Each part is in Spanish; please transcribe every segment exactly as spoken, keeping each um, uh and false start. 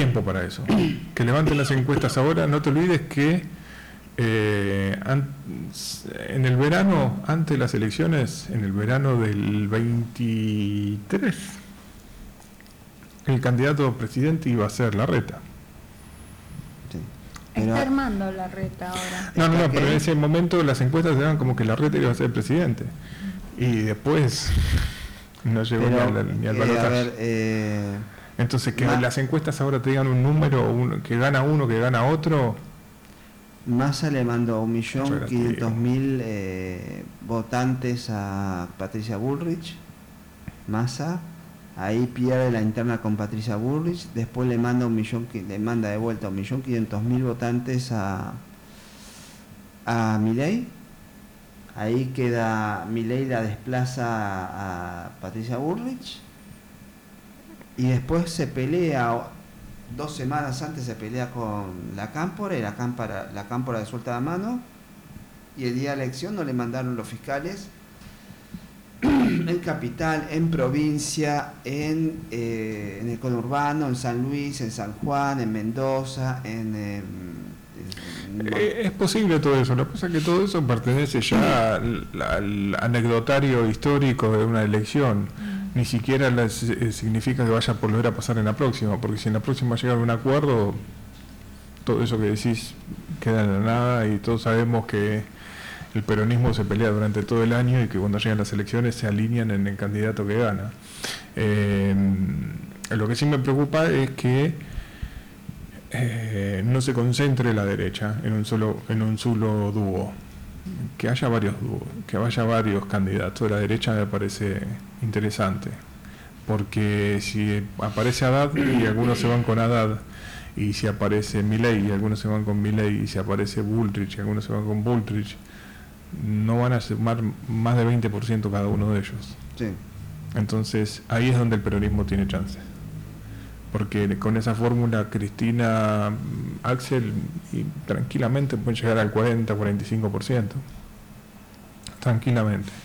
tiempo para eso. Que levanten las encuestas ahora. No te olvides que eh, an, en el verano, antes de las elecciones, en el verano del veintitrés, el candidato presidente iba a ser Larreta. Sí. Pero, está armando Larreta ahora. No, no, no, pero en ese momento las encuestas eran como que Larreta iba a ser presidente. Y después no llegó pero, ni al, ni al balotaje. Eh, Entonces, que más, las encuestas ahora te digan un número, un, que gana uno, que gana otro. Massa le mandó un millón quinientos mil eh, votantes a Patricia Bullrich. Massa. Ahí pierde la interna con Patricia Bullrich, después le manda un millón, le manda de vuelta un millón quinientos mil votantes a a Milei. Ahí queda, Milei la desplaza a, a Patricia Bullrich y después se pelea, dos semanas antes se pelea con la Cámpora y la Cámpora, la Cámpora le suelta la mano y el día de la elección no le mandaron los fiscales. En capital, en provincia, en, eh, en el conurbano, en San Luis, en San Juan, en Mendoza, en... Eh, en... Es posible todo eso, lo que pasa es que todo eso pertenece ya al, al anecdotario histórico de una elección. Ni siquiera la, significa que vaya a volver a pasar en la próxima, porque si en la próxima llega a un acuerdo, todo eso que decís queda en la nada y todos sabemos que el peronismo se pelea durante todo el año y que cuando llegan las elecciones se alinean en el candidato que gana. Eh, lo que sí me preocupa es que eh, no se concentre la derecha en un solo en un solo dúo, que haya varios dúos, que haya varios candidatos. La derecha me parece interesante, porque si aparece Haddad y algunos se van con Haddad, y si aparece Milei y algunos se van con Milei, y si aparece Bullrich y algunos se van con Bullrich, no van a sumar más de veinte por ciento cada uno de ellos. Sí. Entonces ahí es donde el peronismo tiene chances, porque con esa fórmula Cristina, Axel y tranquilamente pueden llegar al cuarenta, cuarenta y cinco por ciento tranquilamente.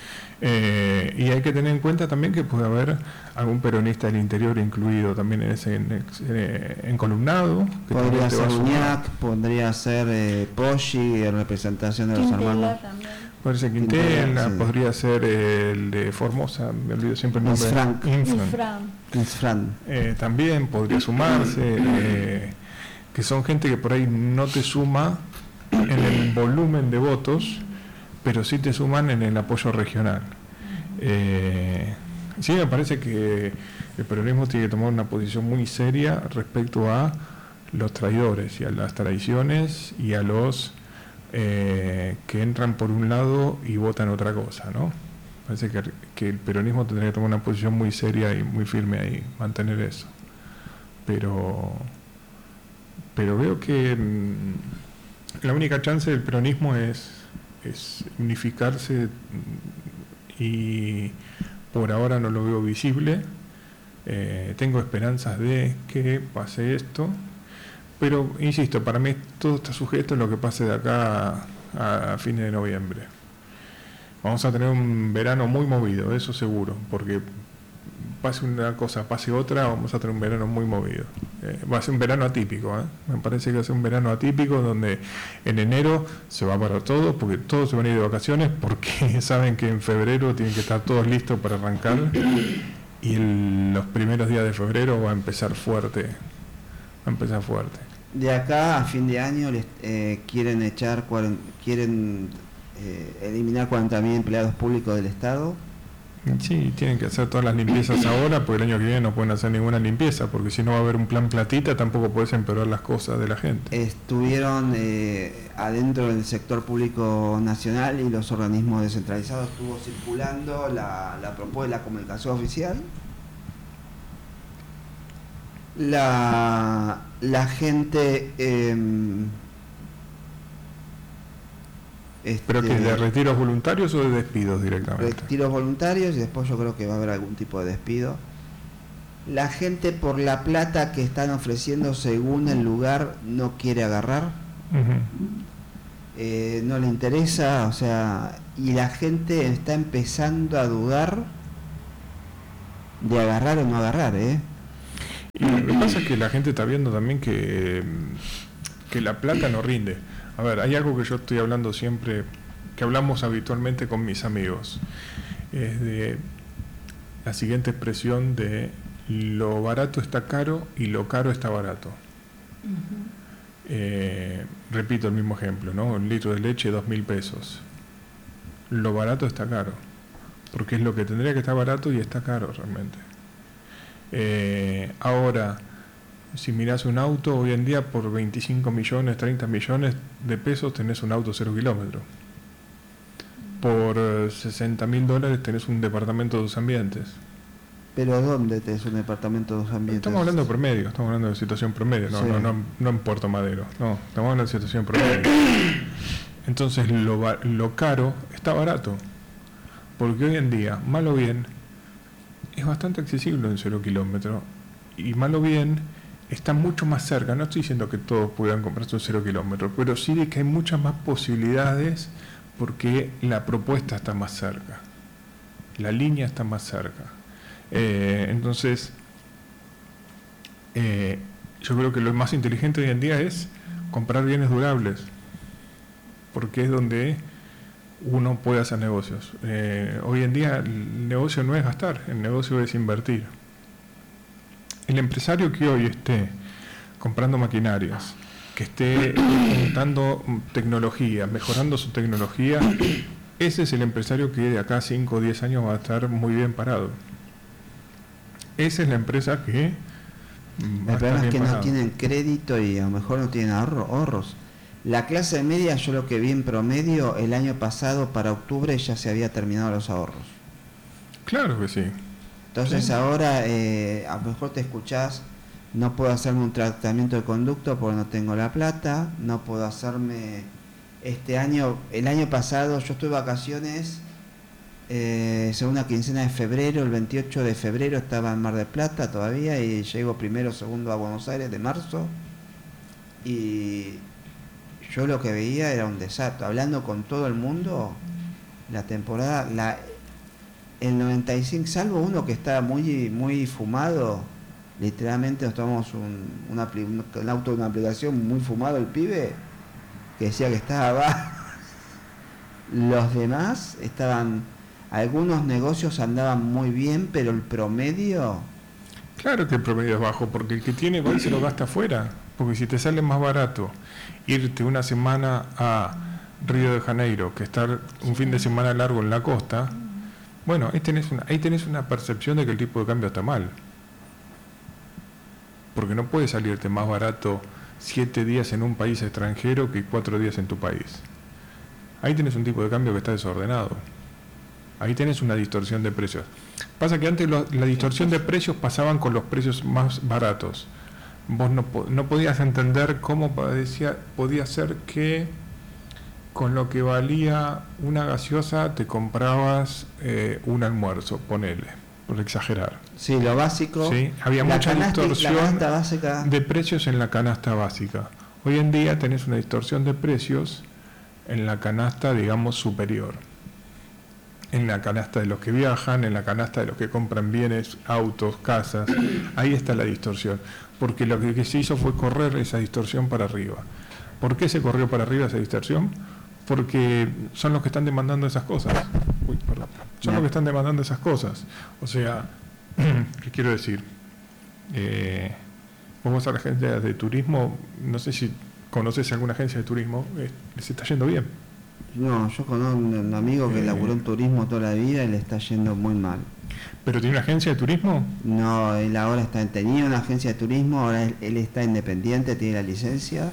Eh, y hay que tener en cuenta también que puede haber algún peronista del interior incluido también en ese en, en, en columnado. Que podría ser Uñac, podría ser eh, Poggi, en representación de Quintela los hermanos. También. Puede ser Quintela, Quintela sí. Podría ser el de Formosa, me olvido siempre el nombre. Frank. Infran. Infran. Eh, también podría sumarse, eh, que son gente que por ahí no te suma en el volumen de votos, pero sí te suman en el apoyo regional. Eh, sí, me parece que el peronismo tiene que tomar una posición muy seria respecto a los traidores y a las traiciones y a los eh, que entran por un lado y votan otra cosa, ¿no? Parece que, que el peronismo tendría que tomar una posición muy seria y muy firme ahí, mantener eso. Pero, pero veo que mmm, la única chance del peronismo es es unificarse y por ahora no lo veo visible. Eh, tengo esperanzas de que pase esto, pero insisto, para mí todo está sujeto a lo que pase de acá a, a fines de noviembre. Vamos a tener un verano muy movido, eso seguro, porque pase una cosa, pase otra, vamos a tener un verano muy movido. Eh, va a ser un verano atípico, ¿eh? Me parece que va a ser un verano atípico donde en enero se va a parar todo, porque todos se van a ir de vacaciones, porque saben que en febrero tienen que estar todos listos para arrancar, y el, los primeros días de febrero va a empezar fuerte, va a empezar fuerte. De acá a fin de año les eh, quieren echar, quieren eh, eliminar cuarenta mil empleados públicos del Estado. Sí, tienen que hacer todas las limpiezas ahora, porque el año que viene no pueden hacer ninguna limpieza, porque si no va a haber un plan platita, tampoco puedes empeorar las cosas de la gente. Estuvieron eh, adentro del sector público nacional y los organismos descentralizados, estuvo circulando la, la propuesta, la comunicación oficial. La, la gente... Eh, Este, ¿Pero que de retiros voluntarios o de despidos directamente? Retiros voluntarios y después yo creo que va a haber algún tipo de despido. La gente por la plata que están ofreciendo según el lugar no quiere agarrar. Uh-huh. Eh, no le interesa, o sea, y la gente está empezando a dudar de agarrar o no agarrar, ¿eh? Y, Lo que pasa es que la gente está viendo también que, que la plata no rinde. A ver, hay algo que yo estoy hablando siempre, que hablamos habitualmente con mis amigos, es de la siguiente expresión de lo barato está caro y lo caro está barato. Uh-huh. Eh, repito el mismo ejemplo, ¿no? Un litro de leche, dos mil pesos. Lo barato está caro, porque es lo que tendría que estar barato y está caro realmente. Eh, ahora, si mirás un auto, hoy en día por veinticinco millones, treinta millones de pesos tenés un auto cero kilómetros. Por sesenta mil dólares tenés un departamento de dos ambientes. ¿Pero dónde tenés un departamento de dos ambientes? Estamos hablando de promedio, estamos hablando de situación promedio, no, sí. no, no, no en Puerto Madero, no, estamos hablando de situación promedio. Entonces lo, lo caro está barato, porque hoy en día, mal o bien, es bastante accesible en cero kilómetros, y mal o bien está mucho más cerca. No estoy diciendo que todos puedan comprarse un cero kilómetros, pero sí de que hay muchas más posibilidades porque la propuesta está más cerca, la línea está más cerca. Eh, entonces, eh, yo creo que lo más inteligente hoy en día es comprar bienes durables, porque es donde uno puede hacer negocios. Eh, hoy en día el negocio no es gastar, el negocio es invertir. El empresario que hoy esté comprando maquinarias, que esté juntando tecnología, mejorando su tecnología, ese es el empresario que de acá a cinco o diez años va a estar muy bien parado. Esa es la empresa que va el problema es que parado. No tienen crédito y a lo mejor no tienen ahorro, ahorros. La clase media, yo lo que vi en promedio, el año pasado para octubre ya se había terminado los ahorros. Claro que sí. Entonces sí. ahora eh, a lo mejor te escuchás, no puedo hacerme un tratamiento de conducto porque no tengo la plata, no puedo hacerme este año, el año pasado yo estuve de vacaciones, eh, segunda quincena de febrero, el veintiocho de febrero estaba en Mar del Plata todavía y llego primero, segundo a Buenos Aires de marzo y yo lo que veía era un desastre, hablando con todo el mundo, la temporada, la, el noventa y cinco, salvo uno que estaba muy muy fumado, literalmente nos tomamos un, una, un auto de una aplicación muy fumado el pibe, que decía que estaba bajo. Los demás estaban, algunos negocios andaban muy bien, pero el promedio... Claro que el promedio es bajo, porque el que tiene va y se lo gasta afuera, porque si te sale más barato irte una semana a Río de Janeiro que estar un fin de semana largo en la costa, bueno, ahí tenés una, ahí tenés una percepción de que el tipo de cambio está mal. Porque no puede salirte más barato siete días en un país extranjero que cuatro días en tu país. Ahí tenés un tipo de cambio que está desordenado. Ahí tenés una distorsión de precios. Pasa que antes lo, la distorsión de precios pasaban con los precios más baratos. Vos no, no podías entender cómo podía, podía ser que con lo que valía una gaseosa te comprabas eh, un almuerzo, ponele, por exagerar. Sí, lo básico. Sí, había mucha canasta, distorsión de precios en la canasta básica. Hoy en día tenés una distorsión de precios en la canasta, digamos, superior. En la canasta de los que viajan, en la canasta de los que compran bienes, autos, casas. Ahí está la distorsión. Porque lo que se hizo fue correr esa distorsión para arriba. ¿Por qué se corrió para arriba esa distorsión? Porque son los que están demandando esas cosas. Uy, perdón. Son los que están demandando esas cosas. O sea, ¿qué quiero decir? Eh, vos vas a la agencia de turismo, no sé si conoces alguna agencia de turismo, eh, les está yendo bien. No, yo conozco un amigo que eh, laburó en turismo toda la vida y le está yendo muy mal. ¿Pero tiene una agencia de turismo? No, él ahora está, tenía una agencia de turismo, ahora él, él está independiente, tiene la licencia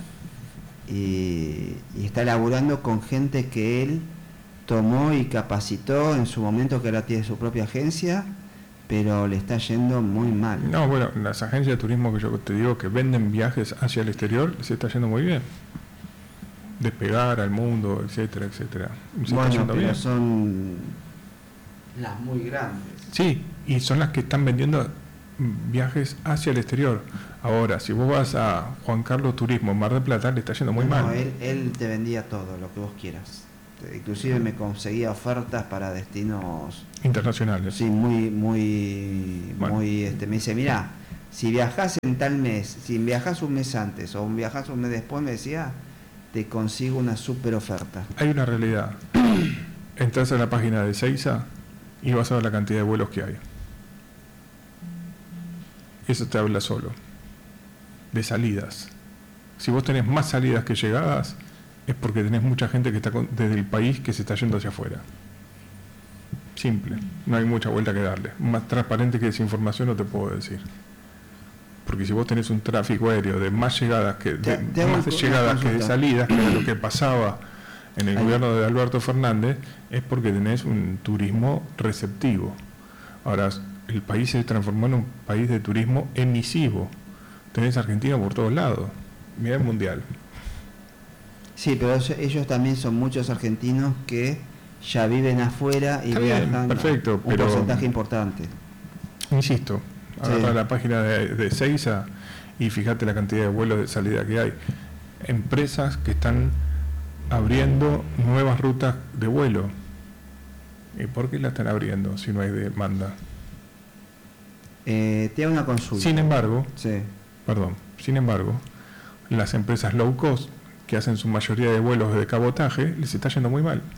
y, y está laburando con gente que él tomó y capacitó en su momento, que ahora tiene su propia agencia, pero le está yendo muy mal. No, bueno, las agencias de turismo que yo te digo que venden viajes hacia el exterior, les está yendo muy bien. Despegar al mundo, etcétera, etcétera. Se bueno, está yendo pero bien. Son las muy grandes. Sí, y son las que están vendiendo viajes hacia el exterior. Ahora, si vos vas a Juan Carlos Turismo en Mar del Plata, le está yendo muy no, mal. No, él, él te vendía todo, lo que vos quieras. Inclusive me conseguía ofertas para destinos internacionales. Sí, muy, muy, bueno. muy, este, me dice, mira, si viajás en tal mes, si viajás un mes antes o viajás un mes después, me decía, te consigo una super oferta. Hay una realidad. Entras a la página de Ezeiza y vas a ver la cantidad de vuelos que hay. Eso te habla solo. De salidas. Si vos tenés más salidas que llegadas, es porque tenés mucha gente que está con, desde el país que se está yendo hacia afuera. Simple. No hay mucha vuelta que darle. Más transparente que esa información no te puedo decir. Porque si vos tenés un tráfico aéreo de más llegadas que de, Te- te más de hago llegadas una que de consulta. salidas, que era lo que pasaba en el Ahí. gobierno de Alberto Fernández, es porque tenés un turismo receptivo. Ahora, el país se transformó en un país de turismo emisivo. Tenés Argentina por todos lados. Mirá el mundial. Sí, pero eso- ellos también son muchos argentinos que ya viven afuera y Está bien, viajan perfecto, un pero- porcentaje importante. Insisto, agarra Sí. la página de, de Ezeiza y fíjate la cantidad de vuelos de salida que hay. Empresas que están abriendo nuevas rutas de vuelo. ¿Y por qué la están abriendo si no hay demanda? Eh, te hago una consulta. Sin embargo, Sí. perdón, sin embargo, las empresas low cost que hacen su mayoría de vuelos de cabotaje les está yendo muy mal.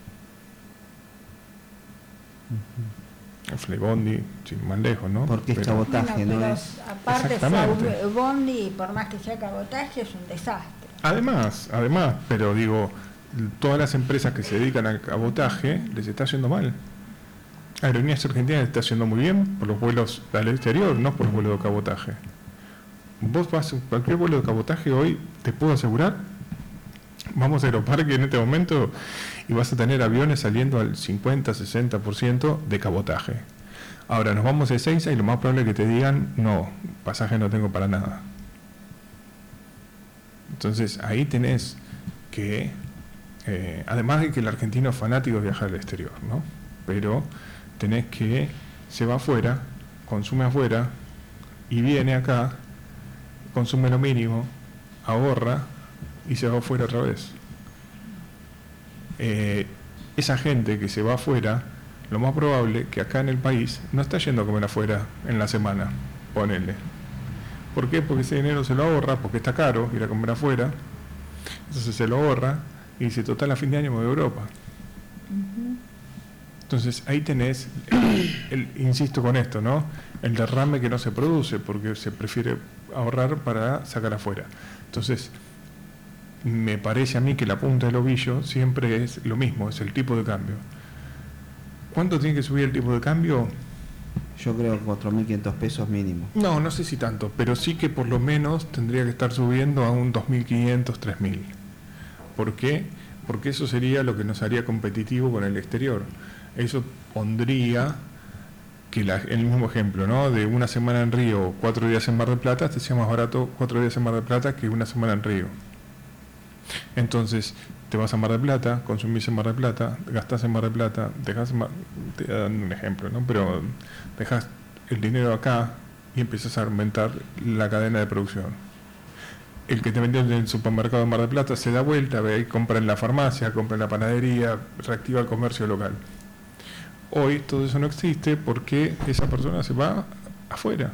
El Flybondi, sin más lejos, ¿no? Porque es Pero- cabotaje. Bueno, no pero es- aparte Exactamente. Saúl Bondi, por más que sea cabotaje, es un desastre. Además, además, pero digo, todas las empresas que se dedican al cabotaje les está yendo mal. Aerolíneas Argentinas está yendo muy bien por los vuelos al exterior, no por los vuelos de cabotaje. Vos vas a cualquier vuelo de cabotaje hoy, te puedo asegurar, vamos a Aeroparque en este momento y vas a tener aviones saliendo al cincuenta, sesenta por ciento de cabotaje. Ahora nos vamos a Ezeiza y lo más probable es que te digan, no, pasaje no tengo para nada. Entonces ahí tenés que, eh, además de que el argentino es fanático de viajar al exterior, ¿no? Pero tenés que, se va afuera, consume afuera y viene acá, consume lo mínimo, ahorra y se va afuera otra vez. Eh, esa gente que se va afuera, lo más probable que acá en el país no está yendo a comer afuera en la semana, ponele. ¿Por qué? Porque ese dinero se lo ahorra, porque está caro ir a comer afuera, entonces se lo ahorra y dice, total, a fin de año me voy a Europa. Entonces ahí tenés, el, el- insisto con esto, ¿no? El derrame que no se produce porque se prefiere ahorrar para sacar afuera. Entonces, me parece a mí que la punta del ovillo siempre es lo mismo, es el tipo de cambio. ¿Cuánto tiene que subir el tipo de cambio? Yo creo cuatro mil quinientos pesos mínimo. No, no sé si tanto, pero sí que por lo menos tendría que estar subiendo a un dos mil quinientos, tres mil. ¿Por qué? Porque eso sería lo que nos haría competitivo con el exterior. Eso pondría que la- el mismo ejemplo, ¿no? De una semana en Río, cuatro días en Mar del Plata, te sea más barato cuatro días en Mar del Plata que una semana en Río. Entonces, te vas a Mar del Plata, consumís en Mar del Plata, gastás en Mar del Plata, dejas, en Mar- te dan un ejemplo, ¿no? Pero dejas el dinero acá y empiezas a aumentar la cadena de producción. El que te vendió en el supermercado de Mar del Plata se da vuelta, ve y compra en la farmacia, compra en la panadería, reactiva el comercio local. Hoy todo eso no existe porque esa persona se va afuera.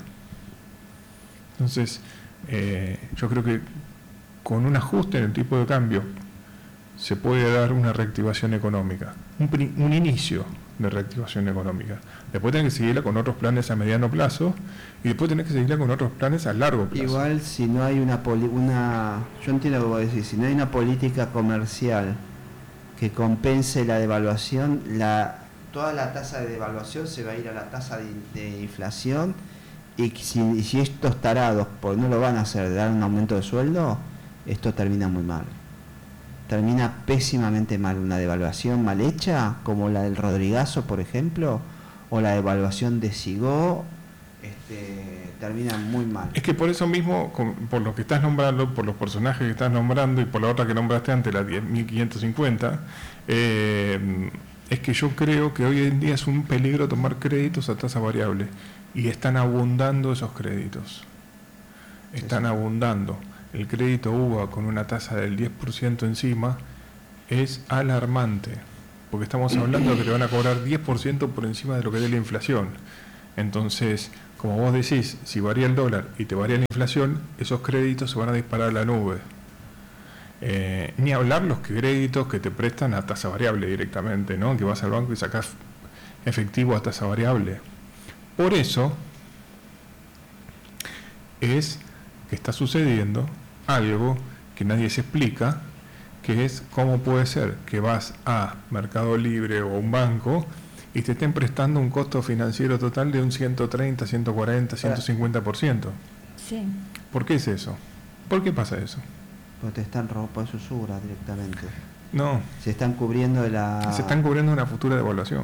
Entonces, eh, yo creo que con un ajuste en el tipo de cambio se puede dar una reactivación económica, un, pri- un inicio de reactivación económica. Después tenés que seguirla con otros planes a mediano plazo y después tenés que seguirla con otros planes a largo plazo. Igual si no hay una, poli- una yo entiendo lo que vos decís, si no hay una política comercial que compense la devaluación, la toda la tasa de devaluación se va a ir a la tasa de, de inflación y si, y si estos tarados, porque no lo van a hacer, de dar un aumento de sueldo, esto termina muy mal. Termina pésimamente mal una devaluación mal hecha, como la del Rodrigazo, por ejemplo, o la devaluación de Sigó, este, termina muy mal. Es que por eso mismo, con- por lo que estás nombrando, por los personajes que estás nombrando y por la otra que nombraste antes, la diez mil quinientos cincuenta, eh, es que yo creo que hoy en día es un peligro tomar créditos a tasa variable y están abundando esos créditos. Están Sí, sí. abundando. El crédito U V A con una tasa del diez por ciento encima es alarmante, porque estamos hablando de que te van a cobrar diez por ciento por encima de lo que dé la inflación. Entonces, como vos decís, si varía el dólar y te varía la inflación, esos créditos se van a disparar a la nube. Eh, ni hablar los créditos que te prestan a tasa variable directamente, ¿no? Que vas al banco y sacás efectivo a tasa variable. Por eso es que está sucediendo algo que nadie se explica, que es cómo puede ser que vas a Mercado Libre o un banco y te estén prestando un costo financiero total de un ciento treinta, ciento cuarenta, ciento cincuenta por ciento. Sí. ¿Por qué es eso? ¿Por qué pasa eso? Porque te están robando por usura directamente. No. Se están cubriendo de la... Se están cubriendo una futura devaluación.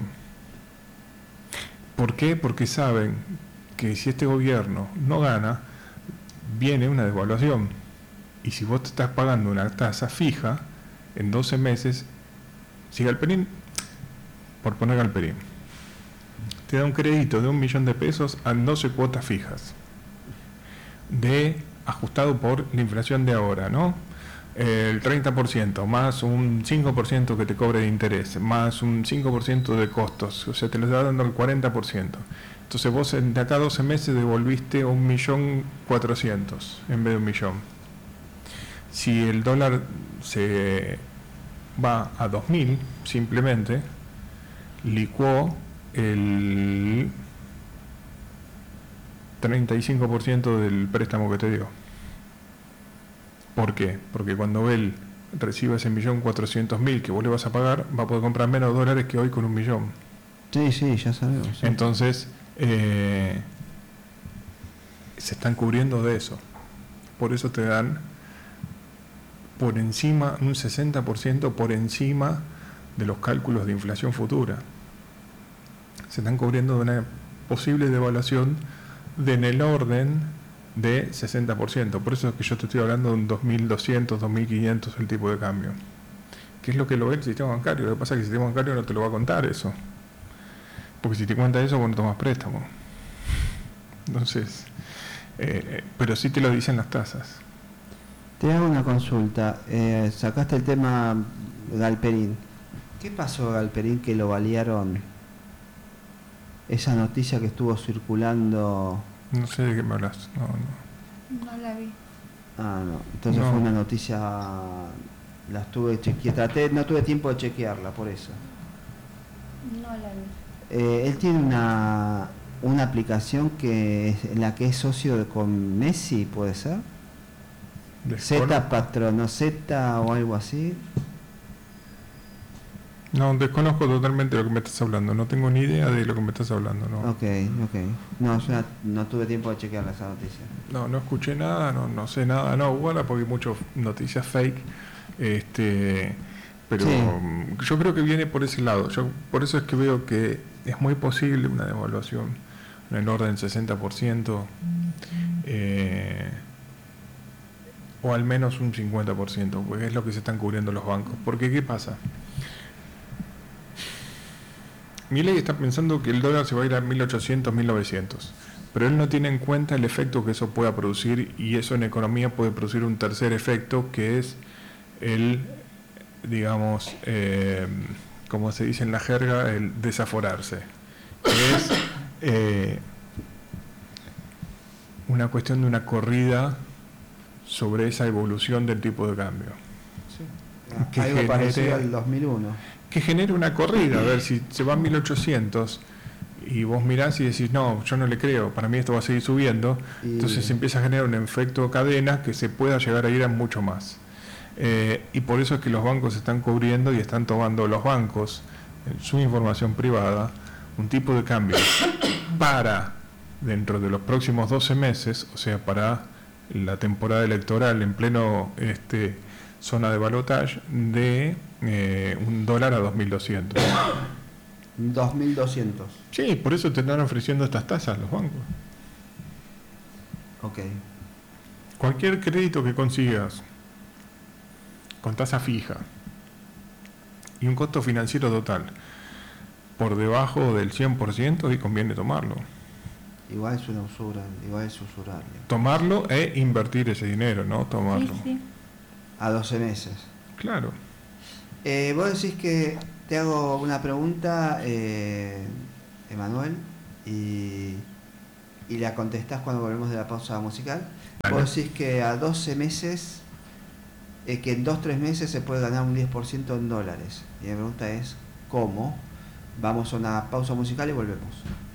¿Por qué? Porque saben que si este gobierno no gana, viene una devaluación. Y si vos te estás pagando una tasa fija, en doce meses, si Galperín, por poner Galperín, te da un crédito de un millón de pesos a doce cuotas fijas, de ajustado por la inflación de ahora, ¿no? El treinta por ciento, más un cinco por ciento que te cobre de interés, más un cinco por ciento de costos, o sea, te lo está dando el cuarenta por ciento. Entonces vos de acá a doce meses devolviste un millón cuatrocientos en vez de un millón. Si el dólar se va a dos mil, simplemente licuó el treinta y cinco por ciento del préstamo que te dio. ¿Por qué? Porque cuando él reciba ese millón cuatrocientos mil que vos le vas a pagar, va a poder comprar menos dólares que hoy con un millón. Sí, sí, ya sabemos. Sí. Entonces, eh, se están cubriendo de eso. Por eso te dan por encima, un sesenta por ciento por encima de los cálculos de inflación futura. Se están cubriendo de una posible devaluación de en el orden de sesenta por ciento. Por eso es que yo te estoy hablando de un dos mil doscientos, dos mil quinientos el tipo de cambio. ¿Qué es lo que lo ve el sistema bancario? Lo que pasa es que el sistema bancario no te lo va a contar eso. Porque si te cuenta eso, vos no tomas préstamo. Entonces, eh, pero sí te lo dicen las tasas. Te hago una consulta. Eh, sacaste el tema Galperín. ¿Qué pasó a Galperín que lo balearon? Esa noticia que estuvo circulando. No sé de qué me hablas. No, no. No la vi. Ah, no. Entonces No. fue una noticia. La estuve chequeando. Traté, no tuve tiempo de chequearla, por eso. No la vi. Eh, él tiene una, una aplicación que es, en la que es socio de, con Messi, ¿puede ser? Z Patrono Z o algo así. No, desconozco totalmente lo que me estás hablando. No tengo ni idea de lo que me estás hablando. No, Ok, ok. No, yo no, no tuve tiempo de chequear esa noticia. no, no escuché nada, no, no sé nada. No, bueno, porque hay muchas noticias fake. Este, pero Sí. yo creo que viene por ese lado. Yo por eso es que veo que es muy posible una devaluación en el orden del sesenta por ciento. Eh, o al menos un cincuenta por ciento, porque es lo que se están cubriendo los bancos. Porque ¿qué pasa? Milei está pensando que el dólar se va a ir a mil ochocientos, mil novecientos, pero él no tiene en cuenta el efecto que eso pueda producir, y eso en economía puede producir un tercer efecto, que es el, digamos, eh, como se dice en la jerga, el desaforarse. Que es eh, una cuestión de una corrida sobre esa evolución del tipo de cambio. Que Algo genere- parecido al dos mil uno. que genere una corrida, a ver si se va a mil ochocientos y vos mirás y decís, no, yo no le creo, para mí esto va a seguir subiendo, Y- entonces se empieza a generar un efecto cadena que se pueda llegar a ir a mucho más. Eh, y por eso es que los bancos se están cubriendo y están tomando los bancos, en su información privada, un tipo de cambio para, dentro de los próximos doce meses, o sea, para la temporada electoral en pleno este, zona de balotaje, de eh, un dólar a dos mil doscientos. dos mil doscientos. Sí, por eso te están ofreciendo estas tasas los bancos. Ok. Cualquier crédito que consigas con tasa fija y un costo financiero total por debajo del cien por ciento, y conviene tomarlo. Igual es una usura, igual es usurable. Tomarlo e invertir ese dinero, ¿no? Tomarlo. Sí, sí. A doce meses. Claro. Eh, vos decís que te hago una pregunta, eh, Emanuel, y y la contestás cuando volvemos de la pausa musical. Vale. Vos decís que a doce meses, eh, que en dos tres meses se puede ganar un diez por ciento en dólares. Y mi pregunta es, ¿cómo? Vamos a una pausa musical y volvemos.